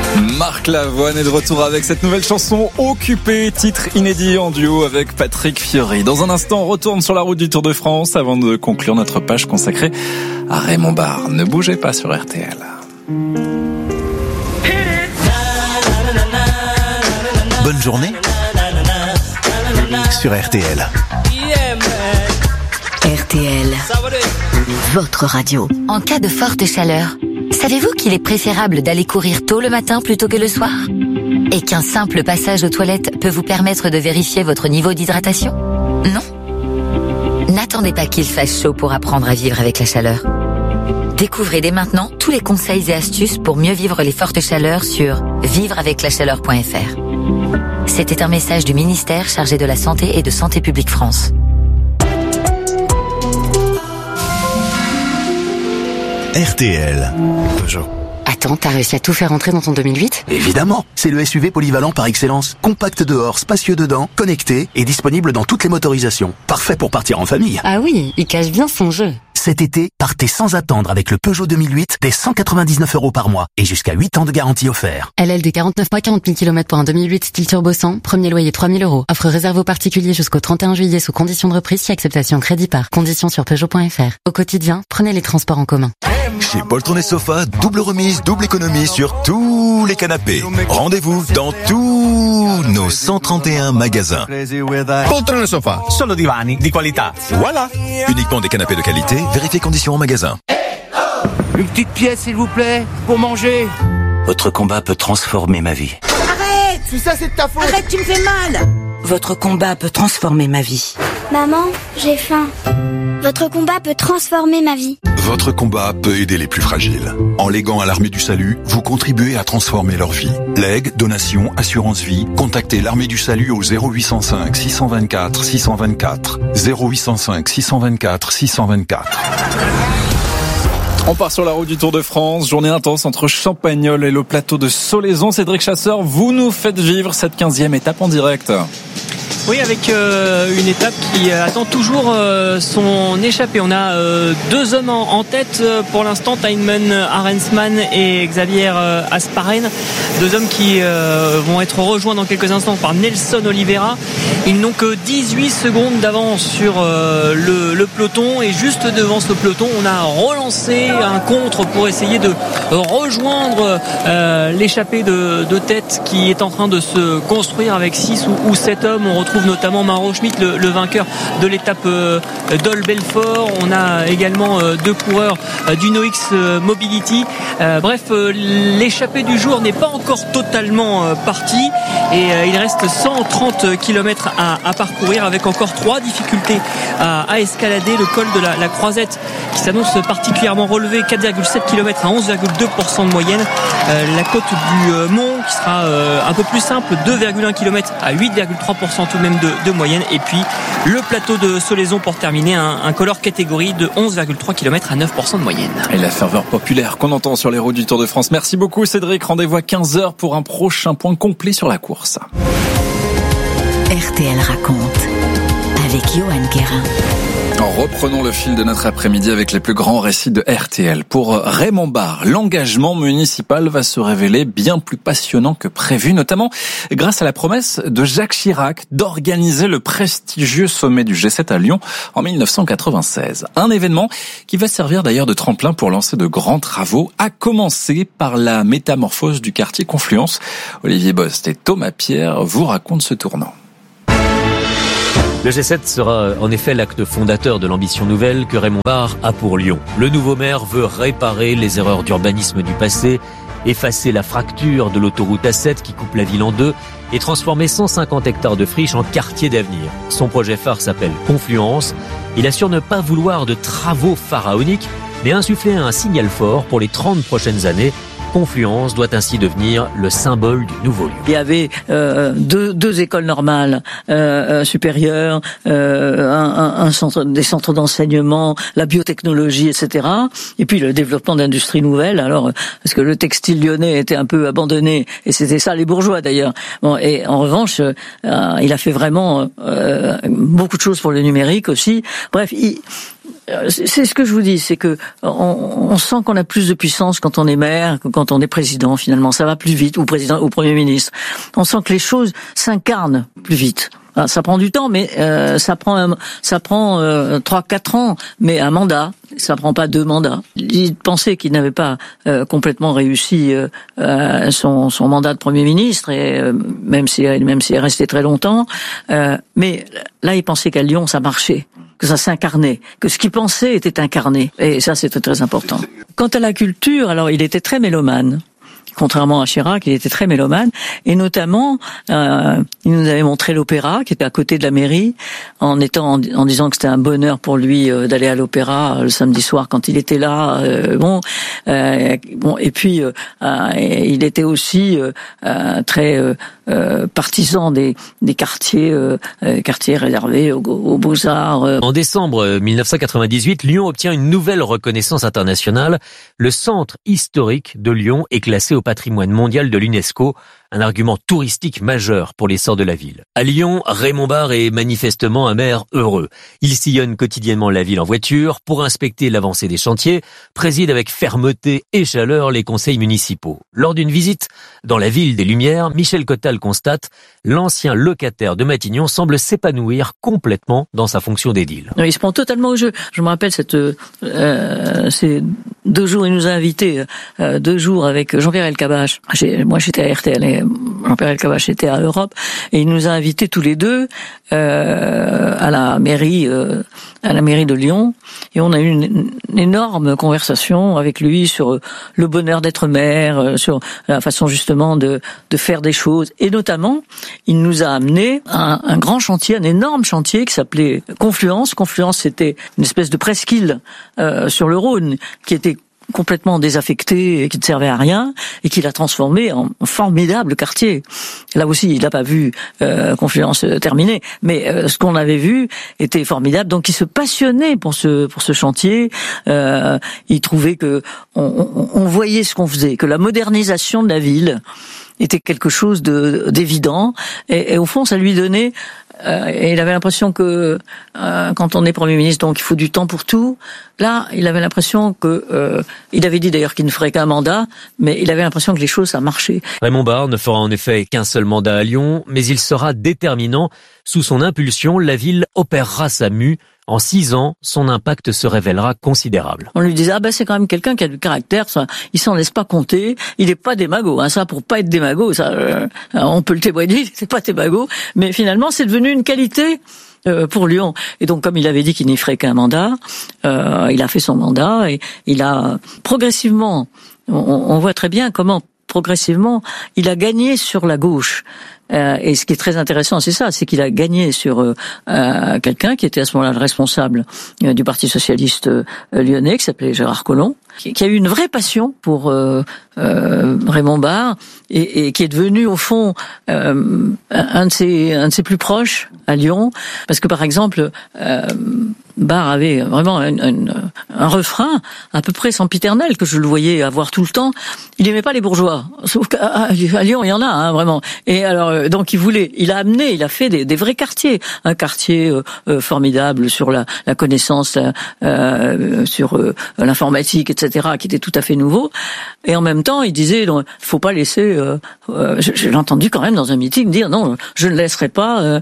Marc Lavoine est de retour avec cette nouvelle chanson Occupé, titre inédit en duo avec Patrick Fiori. Dans un instant, on retourne sur la route du Tour de France avant de conclure notre page consacrée à Raymond Barre. Ne bougez pas sur RTL. Bonne journée sur RTL. RTL, votre radio. En cas de forte chaleur, savez-vous qu'il est préférable d'aller courir tôt le matin plutôt que le soir ? Et qu'un simple passage aux toilettes peut vous permettre de vérifier votre niveau d'hydratation ? Non ? N'attendez pas qu'il fasse chaud pour apprendre à vivre avec la chaleur. Découvrez dès maintenant tous les conseils et astuces pour mieux vivre les fortes chaleurs sur vivreaveclachaleur.fr. C'était un message du ministère chargé de la Santé et de Santé publique France. RTL. Peugeot. Attends, t'as réussi à tout faire entrer dans ton 2008 ? Évidemment, c'est le SUV polyvalent par excellence. Compact dehors, spacieux dedans, connecté et disponible dans toutes les motorisations. Parfait pour partir en famille. Ah oui, il cache bien son jeu. Cet été, partez sans attendre avec le Peugeot 2008 dès 199 € par mois et jusqu'à 8 ans de garantie offert. LLD 49 mois, 40 000 km pour un 2008 style turbo 100, premier loyer 3 000 €. Offre réservée aux particuliers jusqu'au 31 juillet sous conditions de reprise si acceptation crédit par. Conditions sur Peugeot.fr. Au quotidien, prenez les transports en commun. Chez Poltron et Sofa, double remise, double économie sur tous les canapés. Rendez-vous dans tous nos 131 magasins. Poltron e Sofa, solo divani di qualità. Voilà. Uniquement des canapés de qualité, vérifiez conditions en magasin. Une petite pièce, s'il vous plaît, pour manger. Votre combat peut transformer ma vie. Arrête! Si ça, c'est de ta faute! Arrête, tu me fais mal! Votre combat peut transformer ma vie. Maman, j'ai faim. Votre combat peut transformer ma vie. Votre combat peut aider les plus fragiles. En léguant à l'Armée du Salut, vous contribuez à transformer leur vie. Legs, donations, assurance vie, contactez l'Armée du Salut au 0805 624 624. 0805 624 624. On part sur la route du Tour de France, journée intense entre Champagnole et le plateau de Solaizon. Cédric Chasseur, vous nous faites vivre cette 15e étape en direct. Oui, avec une étape qui attend toujours son échappée. On a deux hommes en tête pour l'instant, Thymen Arensman et Xavier Asparen. Deux hommes qui vont être rejoints dans quelques instants par Nelson Oliveira. Ils n'ont que 18 secondes d'avance sur le peloton. Et juste devant ce peloton, on a relancé un contre pour essayer de rejoindre l'échappée de tête qui est en train de se construire avec 6 ou 7 hommes. On retrouve notamment Mauro Schmitt, le vainqueur de l'étape d'Ol Belfort. On a également deux coureurs d'Uno-X Mobility. Bref, l'échappée du jour n'est pas encore totalement partie et il reste 130 km à parcourir avec encore 3 difficultés à escalader. Le col de la Croisette qui s'annonce particulièrement relevé, 4,7 km à 11,2% de moyenne. La côte du Mont qui sera un peu plus simple, 2,1 km à 8,3% tout de même de moyenne. Et puis le plateau de Solaizon pour terminer, un color catégorie de 11,3 km à 9% de moyenne. Et la ferveur populaire qu'on entend sur les routes du Tour de France. Merci beaucoup Cédric, rendez-vous à 15h pour un prochain point complet sur la course. RTL raconte avec Johan Guérin. Reprenons le fil de notre après-midi avec les plus grands récits de RTL. Pour Raymond Barre, l'engagement municipal va se révéler bien plus passionnant que prévu, notamment grâce à la promesse de Jacques Chirac d'organiser le prestigieux sommet du G7 à Lyon en 1996. Un événement qui va servir d'ailleurs de tremplin pour lancer de grands travaux, à commencer par la métamorphose du quartier Confluence. Olivier Bost et Thomas Pierre vous racontent ce tournant. Le G7 sera en effet l'acte fondateur de l'ambition nouvelle que Raymond Barre a pour Lyon. Le nouveau maire veut réparer les erreurs d'urbanisme du passé, effacer la fracture de l'autoroute A7 qui coupe la ville en deux et transformer 150 hectares de friches en quartier d'avenir. Son projet phare s'appelle Confluence. Il assure ne pas vouloir de travaux pharaoniques, mais insuffler un signal fort pour les 30 prochaines années. Confluence doit ainsi devenir le symbole du nouveau lieu. Il y avait deux écoles normales supérieures, un centre, des centres d'enseignement, la biotechnologie, etc. Et puis le développement d'industries nouvelles. Alors parce que le textile lyonnais était un peu abandonné, et c'était ça les bourgeois d'ailleurs. Bon, et en revanche, il a fait vraiment beaucoup de choses pour le numérique aussi. Bref, c'est ce que je vous dis, c'est que on sent qu'on a plus de puissance quand on est maire que quand on est président. Finalement, ça va plus vite, ou président ou premier ministre. On sent que les choses s'incarnent plus vite. Ça prend du temps, mais ça prend 3-4 ans, mais un mandat, ça prend pas 2 mandats. Il pensait qu'il n'avait pas complètement réussi son mandat de Premier ministre, et même s'il est resté très longtemps, mais là il pensait qu'à Lyon ça marchait, que ça s'incarnait, que ce qu'il pensait était incarné, et ça c'était très important. Quant à la culture, alors il était très mélomane. Contrairement à Chirac, il était très mélomane, et notamment, il nous avait montré l'opéra, qui était à côté de la mairie, en disant que c'était un bonheur pour lui d'aller à l'opéra le samedi soir quand il était là. Et puis il était aussi très partisan des quartiers réservés aux beaux-arts. En décembre 1998, Lyon obtient une nouvelle reconnaissance internationale. Le centre historique de Lyon est classé au patrimoine mondial de l'UNESCO, un argument touristique majeur pour l'essor de la ville. À Lyon, Raymond Barre est manifestement un maire heureux. Il sillonne quotidiennement la ville en voiture pour inspecter l'avancée des chantiers, préside avec fermeté et chaleur les conseils municipaux. Lors d'une visite dans la ville des Lumières, Michel Cottal constate l'ancien locataire de Matignon semble s'épanouir complètement dans sa fonction d'édile. Il se prend totalement au jeu. Je me rappelle ces 2 jours, il nous a invités 2 jours avec Jean-Pierre Elkabbach. Moi j'étais à RTL et Jean-Pierre Elkabbach était à Europe, et il nous a invités tous les deux à la mairie de Lyon, et on a eu une énorme conversation avec lui sur le bonheur d'être maire, sur la façon justement de faire des choses, et notamment il nous a amené à un grand chantier, un énorme chantier qui s'appelait Confluence. Confluence, c'était une espèce de presqu'île sur le Rhône qui était complètement désaffecté et qui ne servait à rien, et qu'il a transformé en formidable quartier. Là aussi, il n'a pas vu Confluence terminée, mais ce qu'on avait vu était formidable. Donc il se passionnait pour ce chantier. Il trouvait que on voyait ce qu'on faisait, que la modernisation de la ville était quelque chose d'évident, et au fond ça lui donnait et il avait l'impression que quand on est Premier ministre, donc il faut du temps pour tout. Là, il avait l'impression que il avait dit d'ailleurs qu'il ne ferait qu'un mandat, mais il avait l'impression que les choses ça marchait. Raymond Barre ne fera en effet qu'un seul mandat à Lyon, mais il sera déterminant. Sous son impulsion, la ville opérera sa mue. En 6 ans, son impact se révélera considérable. On lui disait c'est quand même quelqu'un qui a du caractère, ça, il s'en laisse pas compter, il est pas démago, ça pour pas être démago, ça on peut le témoigner, c'est pas démago, mais finalement c'est devenu une qualité pour Lyon. Et donc comme il avait dit qu'il n'y ferait qu'un mandat, il a fait son mandat, et il a progressivement, on voit très bien comment progressivement il a gagné sur la gauche. Et ce qui est très intéressant, c'est ça, c'est qu'il a gagné sur quelqu'un qui était à ce moment-là le responsable du Parti socialiste lyonnais, qui s'appelait Gérard Collomb, qui a eu une vraie passion pour Raymond Barre, et qui est devenu au fond un de ses plus proches à Lyon, parce que par exemple Barre avait vraiment un refrain à peu près sempiternel que je le voyais avoir tout le temps. Il aimait pas les bourgeois, sauf qu'à Lyon il y en a vraiment. Et alors donc il a fait des vrais quartiers, un quartier formidable sur la connaissance, sur l'informatique, etc., qui était tout à fait nouveau. Et en même temps il disait faut pas laisser. Je l'ai entendu quand même dans un meeting dire non, je ne laisserai pas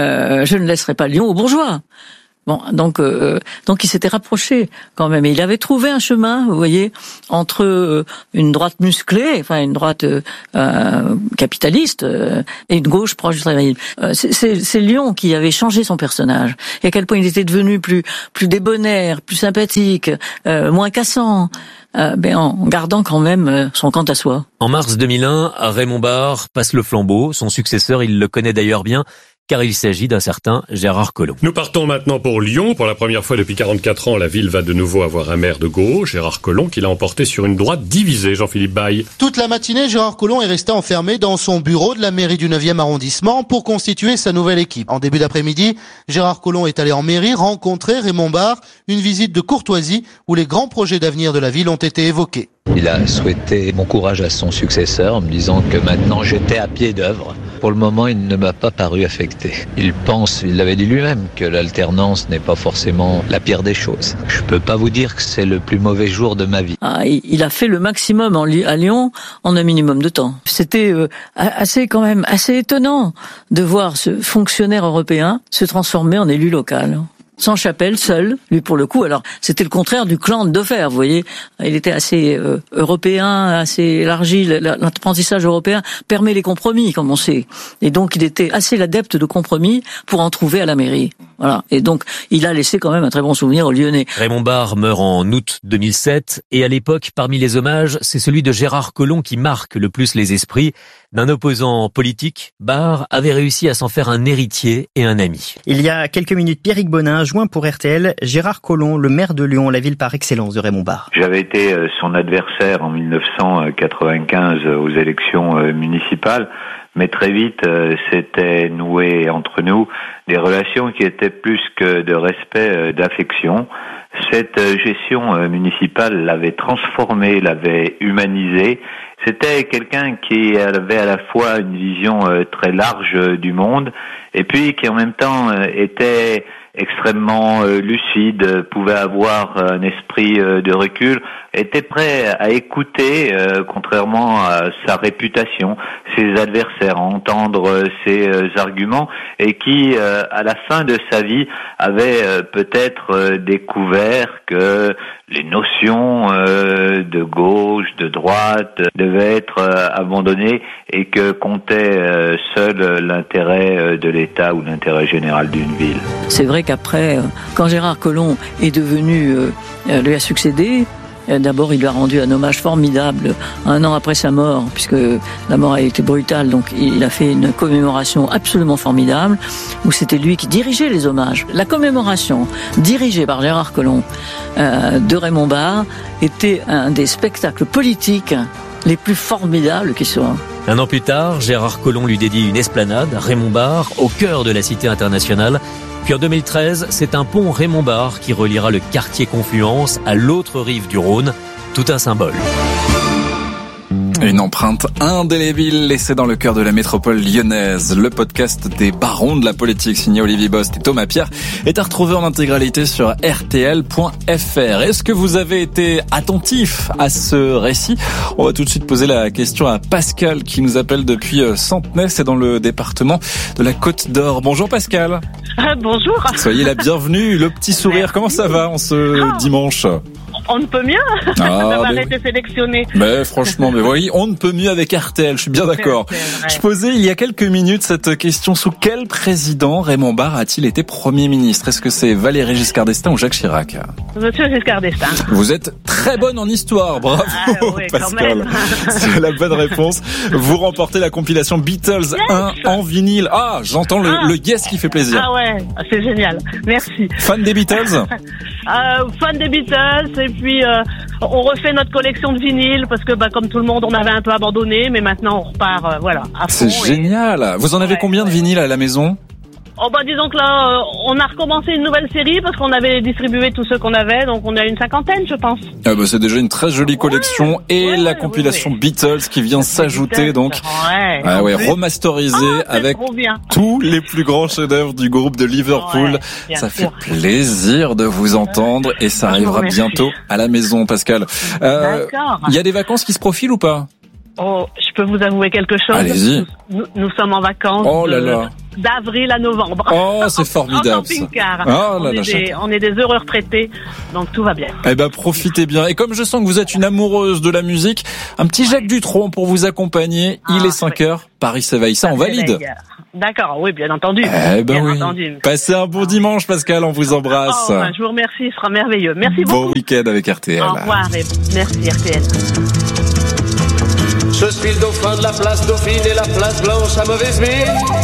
Lyon aux bourgeois. Bon, donc il s'était rapproché quand même, et il avait trouvé un chemin, vous voyez, entre une droite musclée, enfin une droite capitaliste, et une gauche proche du travail. C'est Lyon qui avait changé son personnage, et à quel point il était devenu plus débonnaire, plus sympathique, moins cassant. En gardant quand même son quant à soi. En mars 2001, Raymond Barre passe le flambeau. Son successeur, il le connaît d'ailleurs bien, car il s'agit d'un certain Gérard Collomb. Nous partons maintenant pour Lyon. Pour la première fois depuis 44 ans, la ville va de nouveau avoir un maire de gauche, Gérard Collomb, qui l'a emporté sur une droite divisée, Jean-Philippe Baye. Toute la matinée, Gérard Collomb est resté enfermé dans son bureau de la mairie du 9e arrondissement pour constituer sa nouvelle équipe. En début d'après-midi, Gérard Collomb est allé en mairie rencontrer Raymond Barre, une visite de courtoisie où les grands projets d'avenir de la ville ont été évoqués. Il a souhaité bon courage à son successeur en me disant que maintenant j'étais à pied d'œuvre Pour le moment, il ne m'a pas paru affecté. Il l'avait dit lui-même, que l'alternance n'est pas forcément la pire des choses. Je peux pas vous dire que c'est le plus mauvais jour de ma vie. Il a fait le maximum à Lyon en un minimum de temps. C'était assez étonnant de voir ce fonctionnaire européen se transformer en élu local. Sans chapelle, seul, lui pour le coup. Alors, c'était le contraire du clan de Defer, vous voyez. Il était assez européen, assez élargi. L'apprentissage européen permet les compromis, comme on sait. Et donc, il était assez l'adepte de compromis pour en trouver à la mairie. Voilà. Et donc, il a laissé quand même un très bon souvenir aux Lyonnais. Raymond Barre meurt en août 2007. Et à l'époque, parmi les hommages, c'est celui de Gérard Collomb qui marque le plus les esprits. D'un opposant politique, Barre avait réussi à s'en faire un héritier et un ami. Il y a quelques minutes, Pierrick Bonin joint pour RTL Gérard Collomb, le maire de Lyon, la ville par excellence de Raymond Barre. J'avais été son adversaire en 1995 aux élections municipales, mais très vite s'était noué entre nous des relations qui étaient plus que de respect, d'affection. Cette gestion municipale l'avait transformé, l'avait humanisé. C'était quelqu'un qui avait à la fois une vision très large du monde et puis qui en même temps était extrêmement lucide, pouvait avoir un esprit de recul, était prêt à écouter, contrairement à sa réputation, ses adversaires, à entendre ses arguments, et qui, à la fin de sa vie, avait peut-être découvert que les notions de gauche, de droite devaient être abandonnées et que comptait seul l'intérêt de l'État ou l'intérêt général d'une ville. C'est vrai qu'après, quand Gérard Collomb est devenu, lui a succédé, d'abord il lui a rendu un hommage formidable 1 an après sa mort, puisque la mort a été brutale, donc il a fait une commémoration absolument formidable, où c'était lui qui dirigeait les hommages. La commémoration dirigée par Gérard Collomb de Raymond Barre était un des spectacles politiques les plus formidables qui soient. 1 an plus tard, Gérard Collomb lui dédie une esplanade, Raymond Barre, au cœur de la cité internationale. Puis en 2013, c'est un pont Raymond Barre qui reliera le quartier Confluence à l'autre rive du Rhône. Tout un symbole. Une empreinte indélébile laissée dans le cœur de la métropole lyonnaise. Le podcast des barons de la politique signé Olivier Bost et Thomas Pierre est à retrouver en intégralité sur rtl.fr. Est-ce que vous avez été attentif à ce récit ? On va tout de suite poser la question à Pascal qui nous appelle depuis Centenay, c'est dans le département de la Côte d'Or. Bonjour Pascal. Bonjour. Soyez la bienvenue, le petit sourire. Comment ça va en ce dimanche ? On ne peut mieux d'avoir été sélectionné. Mais franchement, mais oui, on ne peut mieux avec RTL, je suis bien d'accord. Je posais il y a quelques minutes cette question, sous quel président Raymond Barre a-t-il été Premier ministre ? Est-ce que c'est Valéry Giscard d'Estaing ou Jacques Chirac ? Monsieur Giscard d'Estaing. Vous êtes très bonne en histoire, bravo oui, Pascal. C'est la bonne réponse. Vous remportez la compilation Beatles 1 en vinyle. Ah, j'entends le yes qui fait plaisir. Ah ouais, c'est génial, merci. Fan des Beatles ? Fan des Beatles, et puis on refait notre collection de vinyles parce que comme tout le monde on avait un peu abandonné, mais maintenant on repart à fond. C'est génial. Vous en avez combien de vinyles à la maison ? Disons que là, on a recommencé une nouvelle série parce qu'on avait distribué tous ceux qu'on avait, donc on a une 50aine, je pense. C'est déjà une très jolie collection et la compilation Beatles qui vient s'ajouter, Beatles, donc remasterisée avec tous les plus grands chefs-d'œuvre du groupe de Liverpool. Ça fait plaisir de vous entendre et ça arrivera bientôt à la maison, Pascal. Il y a des vacances qui se profilent ou pas ? Je peux vous avouer quelque chose. Allez-y. Nous sommes en vacances. D'avril à novembre. C'est formidable. En camping-car. On est des heureux retraités, donc tout va bien. Profitez bien. Et comme je sens que vous êtes une amoureuse de la musique, un petit Jacques Dutronc pour vous accompagner. Il est 5h, Paris s'éveille. Ça, on valide. D'accord, oui, bien entendu. Entendu. Passez un bon dimanche, Pascal, on vous embrasse. Je vous remercie, ce sera merveilleux. Merci beaucoup. Bon week-end avec RTL. Au revoir et merci RTL. Je suis le dauphin de la place Dauphine et la place Blanche à mauvaise mine.